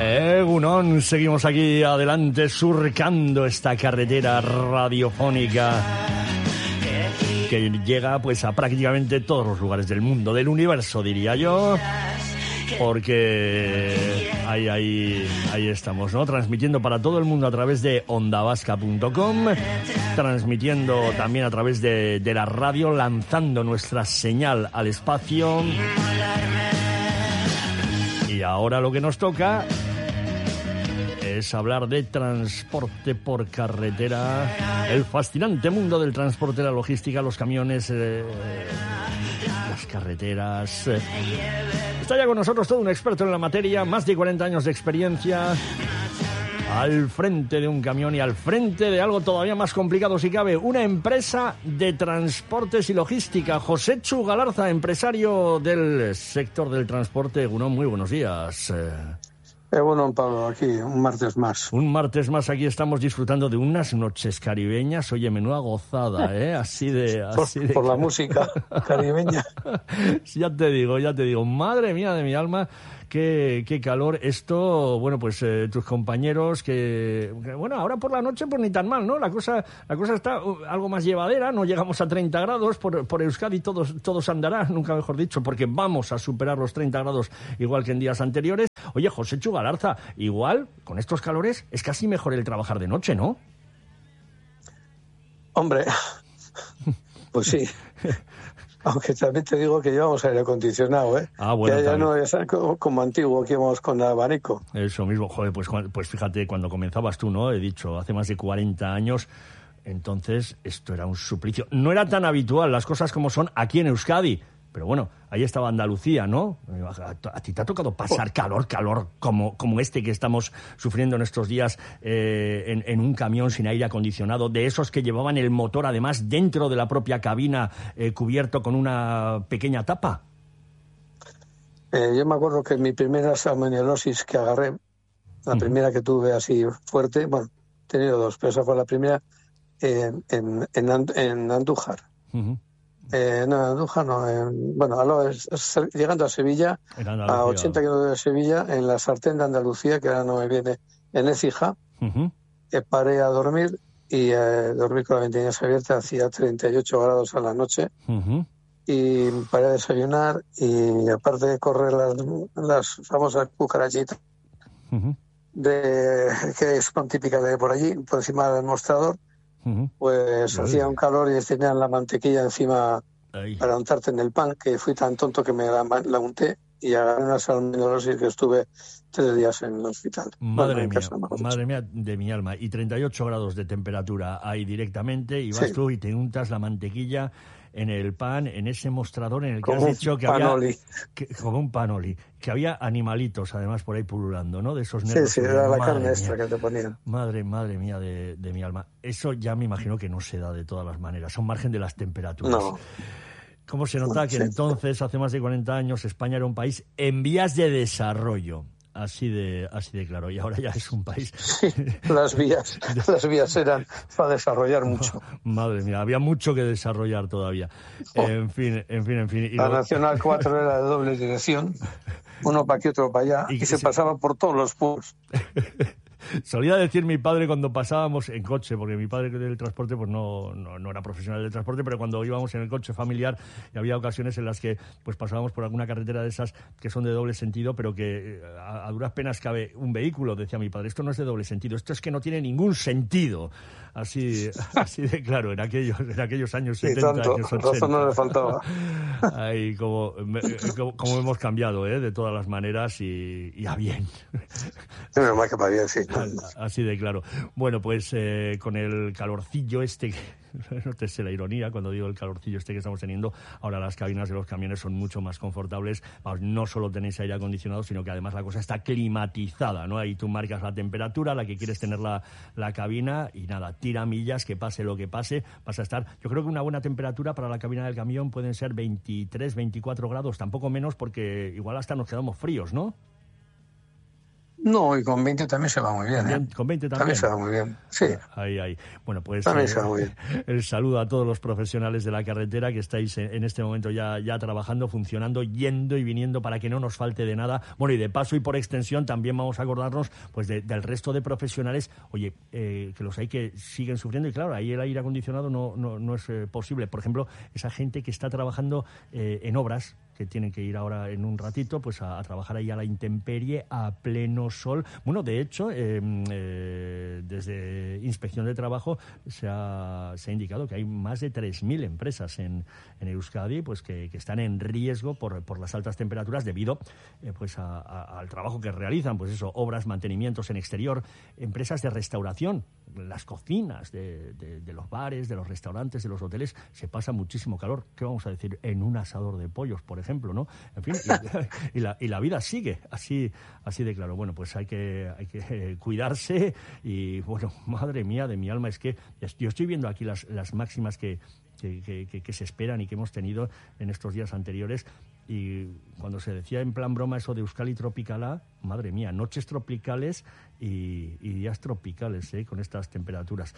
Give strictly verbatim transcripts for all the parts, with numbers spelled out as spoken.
Egunon, seguimos aquí adelante surcando esta carretera radiofónica que llega pues a prácticamente todos los lugares del mundo, del universo diría yo, porque ahí, ahí, ahí estamos, ¿no? Transmitiendo para todo el mundo a través de onda vasca punto com, transmitiendo también a través de, de la radio, lanzando nuestra señal al espacio. Y ahora lo que nos toca es hablar de transporte por carretera, el fascinante mundo del transporte, la logística, los camiones, eh, las carreteras. Está ya con nosotros todo un experto en la materia, más de cuarenta años de experiencia al frente de un camión y al frente de algo todavía más complicado si cabe, una empresa de transportes y logística. Josechu Galarza, empresario del sector del transporte. Uno, muy buenos días. Eh, bueno, Pablo, aquí un martes más. Un martes más, aquí estamos disfrutando de unas noches caribeñas. Oye, menuda gozada, ¿eh? Así de... Así por, de... por la música caribeña. Ya te digo, ya te digo. Madre mía de mi alma, qué, qué calor. Esto, bueno, pues eh, tus compañeros que, que... Bueno, ahora por la noche pues ni tan mal, ¿no? La cosa la cosa está uh, algo más llevadera. No llegamos a treinta grados. Por, por Euskadi todos, todos andará, nunca mejor dicho, porque vamos a superar los treinta grados igual que en días anteriores. Oye, Josechu Galarza, igual, con estos calores, es casi mejor el trabajar de noche, ¿no? Hombre, pues sí. Aunque también te digo que llevamos aire acondicionado, ¿eh? Ah, bueno, que ya también. no es como, como antiguo, que íbamos con abanico. Eso mismo, joder, pues, pues fíjate, cuando comenzabas tú, ¿no? He dicho, hace más de cuarenta años, entonces esto era un suplicio. No era tan habitual las cosas como son aquí en Euskadi. Pero bueno, ahí estaba Andalucía, ¿no? ¿A ti te ha tocado pasar calor, calor como, como este que estamos sufriendo en estos días eh, en, en un camión sin aire acondicionado, de esos que llevaban el motor además dentro de la propia cabina eh, cubierto con una pequeña tapa? Eh, yo me acuerdo que mi primera salmonellosis que agarré, la uh-huh. primera que tuve así fuerte, bueno, he tenido dos, pero esa fue la primera eh, en, en, And- en Andújar. Uh-huh. Eh, no, Andújar no. En, bueno, a es, es, llegando a Sevilla, a ochenta kilómetros de Sevilla, en la sartén de Andalucía, que ahora no me viene, en Écija, uh-huh. eh, paré a dormir y eh, dormí con las ventanas abiertas, hacía treinta y ocho grados a la noche, uh-huh. y paré a desayunar y aparte de correr las, las famosas cucarachitas, uh-huh. de, que son típicas de por allí, por encima del mostrador, Uh-huh. pues uh-huh. hacía un calor y tenían la mantequilla encima Ahí. para untarte en el pan, que fui tan tonto que me la, la unté y agarré una salmonellosis que estuve tres días en el hospital. Madre bueno, mía, casa, madre mía de mi alma. Y treinta y ocho grados de temperatura ahí directamente y vas sí. tú y te untas la mantequilla en el pan, en ese mostrador en el que como has dicho que panoli. había... Que, como un panoli. Que había animalitos, además, por ahí pululando, ¿no? De esos nervios. Sí, sí, era la carne extra que te ponían. Madre, madre mía de, de mi alma. Eso ya me imagino que no se da de todas las maneras. Son margen de las temperaturas. No. ¿Cómo se nota que sí. entonces, hace más de cuarenta años, España era un país en vías de desarrollo? Así de así de claro, y ahora ya es un país... Sí, las vías, las vías eran para desarrollar mucho. Madre mía, había mucho que desarrollar todavía. Oh. En fin, en fin, en fin. Y la lo... Nacional cuatro era de doble dirección, uno para aquí, otro para allá, y, y se, se pasaba por todos los pueblos. Solía decir mi padre cuando pasábamos en coche, porque mi padre del transporte pues no, no, no era profesional del transporte, pero cuando íbamos en el coche familiar y había ocasiones en las que pues pasábamos por alguna carretera de esas que son de doble sentido, pero que a, a duras penas cabe un vehículo, decía mi padre, esto no es de doble sentido, esto es que no tiene ningún sentido. Así, así de claro, en aquellos, en aquellos años sí, setenta, tanto, años ochenta. Razón no le faltaba. Ay, como, como, como hemos cambiado, ¿eh? De todas las maneras y, y a bien. Sí, me marca para bien, sí. Así de claro. Bueno, pues eh, con el calorcillo este, no te sé la ironía cuando digo el calorcillo este que estamos teniendo, ahora las cabinas de los camiones son mucho más confortables. No solo tenéis aire acondicionado, sino que además la cosa está climatizada, ¿no? Ahí tú marcas la temperatura, la que quieres tener la, la cabina y nada, tira millas, que pase lo que pase, vas a estar... Yo creo que una buena temperatura para la cabina del camión pueden ser veintitrés, veinticuatro grados, tampoco menos, porque igual hasta nos quedamos fríos, ¿no? No, y con veinte también se va muy bien, ¿eh? Con veinte también. También se va muy bien, sí. Ahí, ahí. Bueno, pues también eh, se va muy bien. El saludo a todos los profesionales de la carretera que estáis en este momento ya, ya trabajando, funcionando, yendo y viniendo para que no nos falte de nada. Bueno, y de paso y por extensión también vamos a acordarnos pues de, del resto de profesionales, oye, eh, que los hay que siguen sufriendo y claro, ahí el aire acondicionado no, no, no es eh, posible. Por ejemplo, esa gente que está trabajando eh, en obras, que tienen que ir ahora en un ratito pues a, a trabajar ahí a la intemperie, a pleno sol. Bueno, de hecho, eh, eh, desde Inspección de Trabajo se ha, se ha indicado que hay más de tres mil empresas en, en Euskadi pues que, que están en riesgo por, por las altas temperaturas debido eh, pues a, a, al trabajo que realizan, pues eso, obras, mantenimientos en exterior, empresas de restauración, las cocinas de, de, de los bares, de los restaurantes, de los hoteles, se pasa muchísimo calor. ¿Qué vamos a decir? En un asador de pollos, por ejemplo, ¿no? En fin, y, y, la, y la vida sigue así, así de claro. Bueno, pues hay que, hay que eh, cuidarse y, bueno, madre mía de mi alma, es que yo estoy viendo aquí las, las máximas que, que, que, que se esperan y que hemos tenido en estos días anteriores. Y cuando se decía en plan broma eso de Euskadi Tropicala, madre mía, noches tropicales y, y días tropicales, ¿eh? Con estas temperaturas.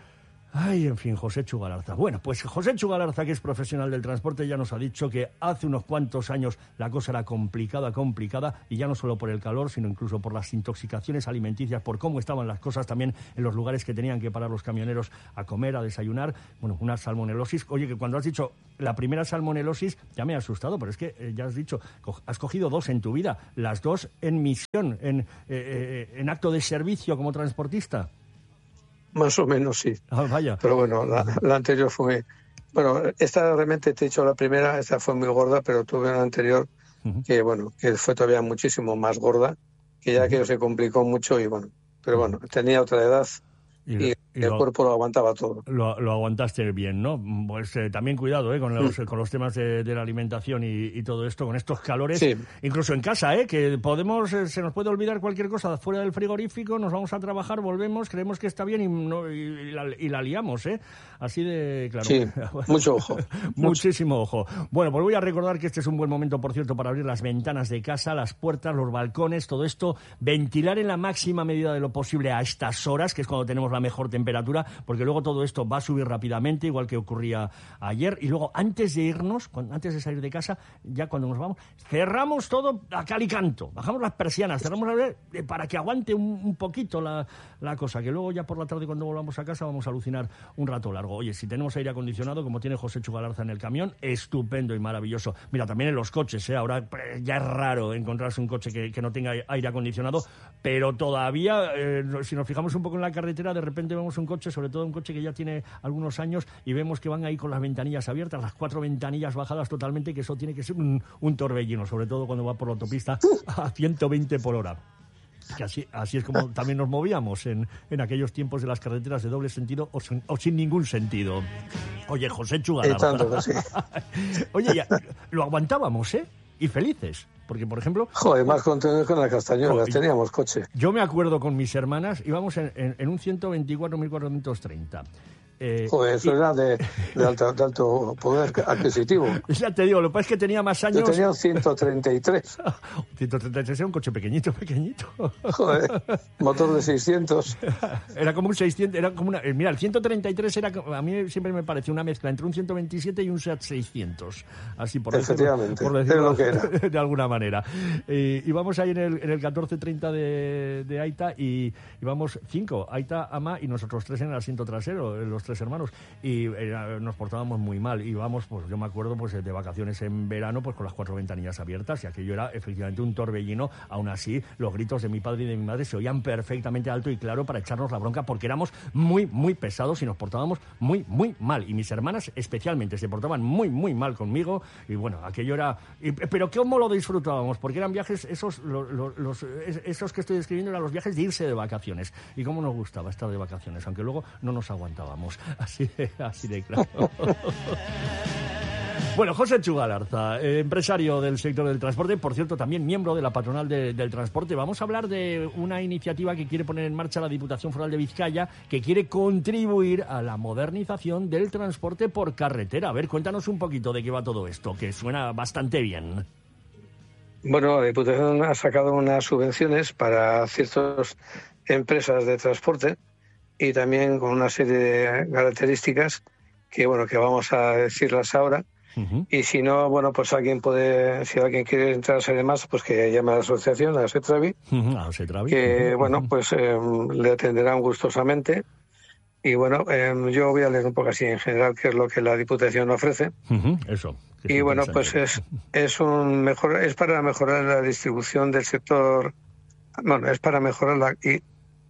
Ay, en fin, José Chu Galarza. Bueno, pues José Chu Galarza, que es profesional del transporte, ya nos ha dicho que hace unos cuantos años la cosa era complicada, complicada, y ya no solo por el calor, sino incluso por las intoxicaciones alimenticias, por cómo estaban las cosas también en los lugares que tenían que parar los camioneros a comer, a desayunar. Bueno, una salmonelosis. Oye, que cuando has dicho la primera salmonelosis, ya me he asustado, pero es que eh, ya has dicho, has cogido dos en tu vida, las dos en misión, en, eh, eh, en acto de servicio como transportista. Más o menos, sí. Ah, vaya. Pero bueno, la, la anterior fue... Bueno, esta realmente, te he dicho la primera, esta fue muy gorda, pero tuve una anterior uh-huh. que, bueno, que fue todavía muchísimo más gorda, que ya uh-huh. que se complicó mucho y bueno, pero bueno, tenía otra edad y, y, y el lo, cuerpo lo aguantaba todo. Lo, lo aguantaste bien, ¿no? Pues eh, también cuidado eh, con, los, mm. con los temas de, de la alimentación y, y todo esto, con estos calores, sí. Incluso en casa, ¿eh? Que podemos, eh, se nos puede olvidar cualquier cosa fuera del frigorífico, nos vamos a trabajar, volvemos, creemos que está bien y, no, y, y, la, y la liamos, ¿eh? Así de claro. Sí, mucho ojo. Muchísimo ojo. Bueno, pues voy a recordar que este es un buen momento, por cierto, para abrir las ventanas de casa, las puertas, los balcones, todo esto, ventilar en la máxima medida de lo posible a estas horas, que es cuando tenemos la mejor temperatura, porque luego todo esto va a subir rápidamente, igual que ocurría ayer, y luego antes de irnos, cuando, antes de salir de casa, ya cuando nos vamos, cerramos todo a cal y canto, bajamos las persianas, cerramos la, eh, para que aguante un, un poquito la, la cosa, que luego ya por la tarde cuando volvamos a casa vamos a alucinar un rato largo. Oye, si tenemos aire acondicionado, como tiene José Chu Galarza en el camión, estupendo y maravilloso. Mira, también en los coches, ¿eh? Ahora eh, ya es raro encontrarse un coche que, que no tenga aire acondicionado, pero todavía, eh, si nos fijamos un poco en la carretera, de repente vemos un coche, sobre todo un coche que ya tiene algunos años, y vemos que van ahí con las ventanillas abiertas, las cuatro ventanillas bajadas totalmente, que eso tiene que ser un, un torbellino, sobre todo cuando va por la autopista a ciento veinte por hora. Que así, así es como también nos movíamos en, en aquellos tiempos de las carreteras de doble sentido o sin, o sin ningún sentido. Oye, José Chu Galarza. Sí. Oye, ya, lo aguantábamos, ¿eh? Y felices. Porque, por ejemplo... Joder, más contentos con las castañuelas, teníamos coche. Yo me acuerdo con mis hermanas, íbamos en, en, en un ciento veinticuatro mil cuatrocientos treinta. Eh, Joder, eso y... era de, de, alto, de alto poder adquisitivo. Ya te digo, lo que pasa es que tenía más años... Yo tenía un ciento treinta y tres. ciento treinta y tres era un coche pequeñito, pequeñito. Joder, motor de seiscientos. Era como un seiscientos, era como una... Mira, el ciento treinta y tres era, a mí siempre me pareció una mezcla entre un ciento veintisiete y un SEAT seiscientos. Así por Efectivamente, decirlo, por decirlo lo que era. De alguna manera. Eh, íbamos ahí en el, en el catorce treinta de, de Aita y íbamos cinco, Aita, Ama y nosotros tres en el asiento trasero, los tres hermanos, y eh, nos portábamos muy mal. Íbamos, pues yo me acuerdo, pues de vacaciones en verano, pues con las cuatro ventanillas abiertas, y aquello era efectivamente un torbellino. Aún así, los gritos de mi padre y de mi madre se oían perfectamente alto y claro para echarnos la bronca, porque éramos muy, muy pesados y nos portábamos muy, muy mal. Y mis hermanas especialmente se portaban muy, muy mal conmigo, y bueno, aquello era... Y, pero cómo lo disfrutábamos, porque eran viajes, esos, los, los, esos que estoy describiendo eran los viajes de irse de vacaciones. Y cómo nos gustaba estar de vacaciones, aunque luego no nos aguantábamos. Así de, así de claro. Bueno, José Chu Galarza, eh, empresario del sector del transporte, por cierto, también miembro de la patronal de, del transporte. Vamos a hablar de una iniciativa que quiere poner en marcha la Diputación Foral de Vizcaya, que quiere contribuir a la modernización del transporte por carretera. A ver, cuéntanos un poquito de qué va todo esto, que suena bastante bien. Bueno, la Diputación ha sacado unas subvenciones para ciertas empresas de transporte y también con una serie de características que, bueno, que vamos a decirlas ahora. Uh-huh. Y si no, bueno, pues alguien puede, si alguien quiere enterarse de más, pues que llame a la asociación, a SETRAVI, uh-huh. a SETRAVI. Que, uh-huh. bueno, pues eh, le atenderán gustosamente. Y bueno, eh, yo voy a leer un poco así en general qué es lo que la Diputación ofrece. Uh-huh. Eso. Y bueno, pues es es un mejor es para mejorar la distribución del sector, bueno, es para mejorar la y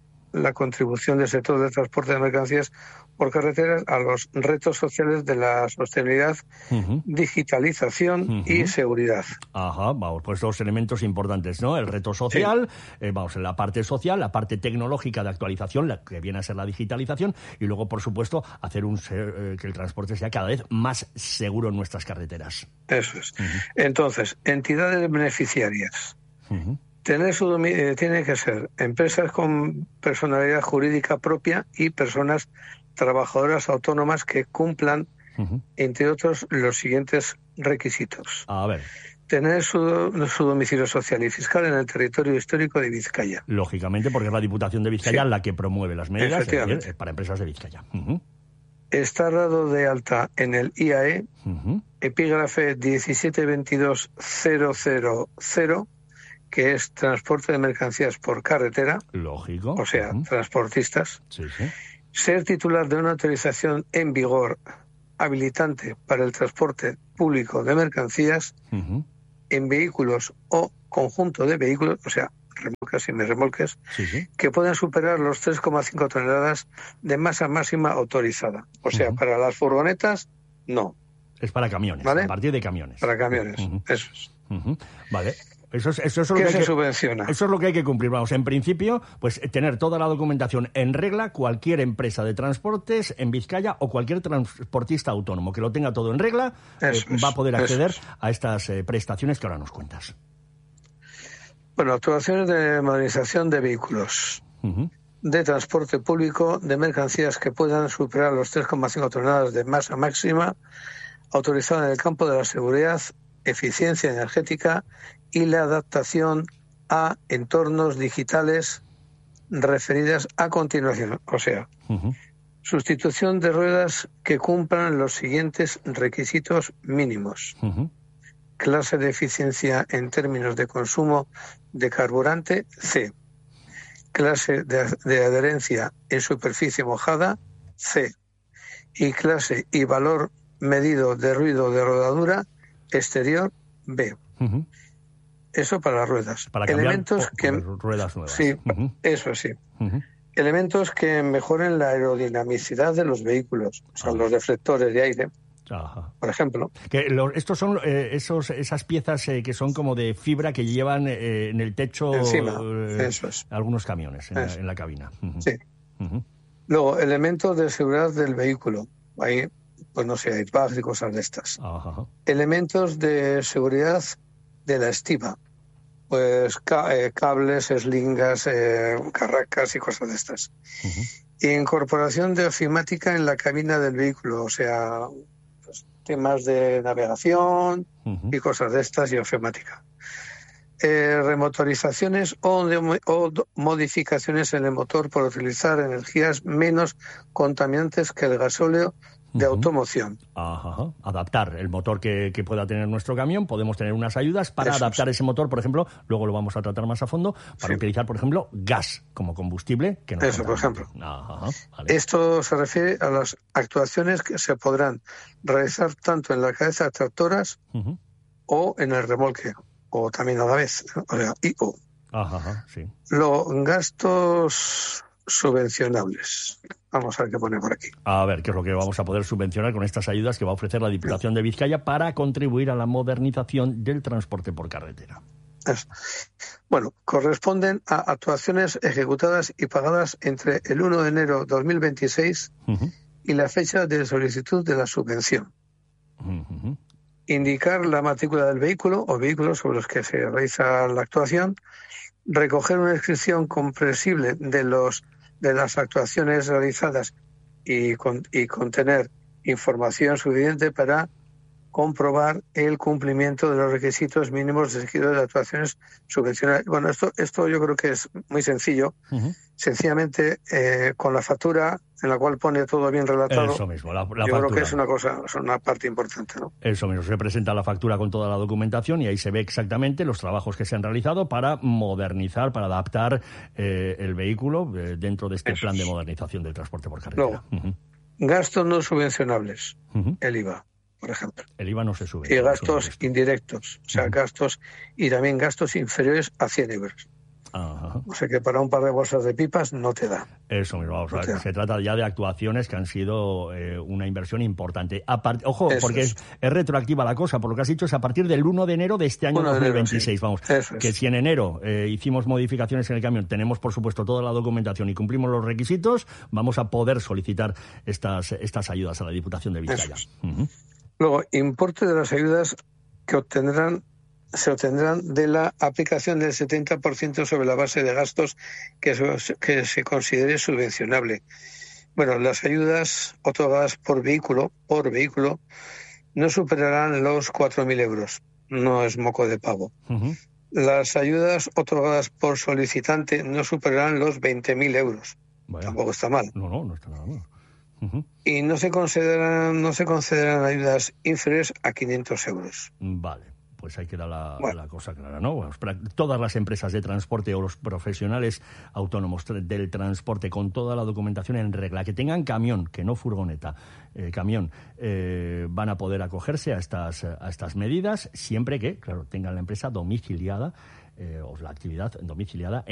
la contribución del sector del transporte de mercancías por carreteras a los retos sociales de la sostenibilidad, uh-huh. digitalización uh-huh. y seguridad. Ajá, vamos, pues dos elementos importantes, ¿no? El reto social, sí. eh, vamos, en la parte social, la parte tecnológica de actualización, la que viene a ser la digitalización, y luego, por supuesto, hacer un eh, que el transporte sea cada vez más seguro en nuestras carreteras. Eso es. Uh-huh. Entonces, entidades beneficiarias. Uh-huh. Tener su dominio, eh, tiene que ser empresas con personalidad jurídica propia y personas trabajadoras autónomas que cumplan, uh-huh. entre otros, los siguientes requisitos. A ver. Tener su, su domicilio social y fiscal en el territorio histórico de Vizcaya. Lógicamente, porque es la Diputación de Vizcaya sí. la que promueve las medidas, es decir, para empresas de Vizcaya. Uh-huh. Estar dado de alta en el I A E, uh-huh. epígrafe diecisiete veintidós cero cero cero, que es transporte de mercancías por carretera. Lógico. O sea, uh-huh. transportistas. Sí, sí. Ser titular de una autorización en vigor habilitante para el transporte público de mercancías uh-huh. en vehículos o conjunto de vehículos, o sea, remolques y semirremolques, sí, sí. que puedan superar los tres coma cinco toneladas de masa máxima autorizada. O sea, uh-huh. para las furgonetas, no. Es para camiones, ¿vale? A partir de camiones. Para camiones, uh-huh. eso es. Uh-huh. Vale. Eso es, eso es ¿Qué lo que se hay que, subvenciona? Eso es lo que hay que cumplir. Vamos, en principio, pues tener toda la documentación en regla, cualquier empresa de transportes en Vizcaya o cualquier transportista autónomo que lo tenga todo en regla eh, es, va a poder acceder a estas eh, prestaciones que ahora nos cuentas. Bueno, actuaciones de modernización de vehículos, uh-huh. de transporte público, de mercancías que puedan superar los tres coma cinco toneladas de masa máxima, autorizada en el campo de la seguridad, eficiencia energética y la adaptación a entornos digitales referidas a continuación. O sea, uh-huh. sustitución de ruedas que cumplan los siguientes requisitos mínimos. Uh-huh. Clase de eficiencia en términos de consumo de carburante, C. Clase de, de adherencia en superficie mojada, C. Y clase y valor medido de ruido de rodadura exterior, B. Uh-huh. Eso para las ruedas. Para cambiar Elementos que ruedas nuevas. Sí, uh-huh. eso sí. Uh-huh. Elementos que mejoren la aerodinamicidad de los vehículos, o sea, uh-huh. los deflectores de aire, Ajá. por ejemplo. Que lo, estos son eh, esos esas piezas eh, que son como de fibra que llevan eh, en el techo encima. Eh, eso es. algunos camiones en, la, en la cabina. Uh-huh. Sí. Uh-huh. Luego, elementos de seguridad del vehículo. Ahí, pues no sé, airbags y cosas de estas. Ajá. Elementos de seguridad de la estiba. Pues ca- eh, cables, slingas, eh, carracas y cosas de estas. Uh-huh. Incorporación de ofimática en la cabina del vehículo, o sea, pues, temas de navegación uh-huh. y cosas de estas y ofimática. Eh, remotorizaciones o, de, o modificaciones en el motor por utilizar energías menos contaminantes que el gasóleo de uh-huh. automoción. Ajá. Adaptar el motor que, que pueda tener nuestro camión. Podemos tener unas ayudas para Eso adaptar es. ese motor, por ejemplo, luego lo vamos a tratar más a fondo, para sí. utilizar, por ejemplo, gas como combustible. Que no Eso, por ejemplo. Ajá. Vale. Esto se refiere a las actuaciones que se podrán realizar tanto en la cabeza de tractoras uh-huh. o en el remolque, o también a la vez, o sea, y o. Ajá, sí. Los gastos subvencionables. Vamos a ver qué pone por aquí. A ver, qué es lo que vamos a poder subvencionar con estas ayudas que va a ofrecer la Diputación de Vizcaya para contribuir a la modernización del transporte por carretera. Eso. Bueno, corresponden a actuaciones ejecutadas y pagadas entre el primero de enero de dos mil veintiséis uh-huh. y la fecha de solicitud de la subvención. Uh-huh. Indicar la matrícula del vehículo o vehículos sobre los que se realiza la actuación, recoger una inscripción comprensible de los de las actuaciones realizadas y, con, y contener información suficiente para comprobar el cumplimiento de los requisitos mínimos de seguido de actuaciones subvencionadas. Bueno, esto, esto yo creo que es muy sencillo. Uh-huh. Sencillamente, eh, con la factura en la cual pone todo bien relatado, eso mismo, la, la yo factura. creo que es una cosa, es una parte importante, ¿no? Eso mismo, se presenta la factura con toda la documentación y ahí se ve exactamente los trabajos que se han realizado para modernizar, para adaptar eh, el vehículo eh, dentro de este eso plan es. de modernización del transporte por carretera. Luego, uh-huh. gastos no subvencionables, uh-huh. el I V A, por ejemplo. El I V A no se sube. Y gastos indirectos, o sea, uh-huh. gastos y también gastos inferiores a cien euros. Ajá. O sea que para un par de bolsas de pipas no te da. Eso mismo, vamos a ver, se trata ya de actuaciones que han sido eh, una inversión importante. A part... Ojo, eso porque es. Es, es retroactiva la cosa, por lo que has dicho, es a partir del uno de enero de este año dos mil veintiséis. Enero, sí. Vamos, eso que es. Si en enero eh, hicimos modificaciones en el camión, tenemos por supuesto toda la documentación y cumplimos los requisitos, vamos a poder solicitar estas, estas ayudas a la Diputación de Vizcaya. Uh-huh. Luego, importe de las ayudas que obtendrán se obtendrán de la aplicación del setenta por ciento sobre la base de gastos que se, que se considere subvencionable. Bueno, las ayudas otorgadas por vehículo, por vehículo, no superarán los cuatro mil euros. No es moco de pavo. Uh-huh. Las ayudas otorgadas por solicitante no superarán los veinte mil euros. Vaya. Tampoco está mal. No, no, no está nada mal. Uh-huh. Y no se consideran, no se consideran ayudas inferiores a quinientos euros. Vale. Pues ahí queda la, bueno. la cosa clara, ¿no? Bueno, todas las empresas de transporte o los profesionales autónomos del transporte con toda la documentación en regla, que tengan camión, que no furgoneta, eh, camión, eh, van a poder acogerse a estas, a estas medidas siempre que, claro, tengan la empresa domiciliada eh, o la actividad domiciliada